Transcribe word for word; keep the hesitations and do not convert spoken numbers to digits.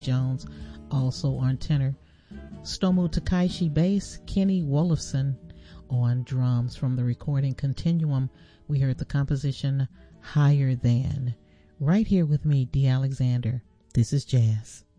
Jones also on tenor, Stomu Takaishi bass, Kenny Wolfson on drums. From the recording Continuum, we heard the composition Higher Than. Right here with me, Dee Alexander. This is Jazz.